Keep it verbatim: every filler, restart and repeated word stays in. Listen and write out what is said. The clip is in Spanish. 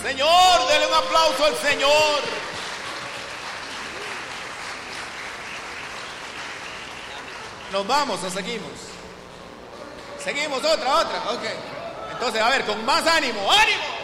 Señor, denle un aplauso al Señor. Nos vamos o seguimos. Seguimos, otra, otra. Ok. Entonces, a ver, con más ánimo. ¡Ánimo!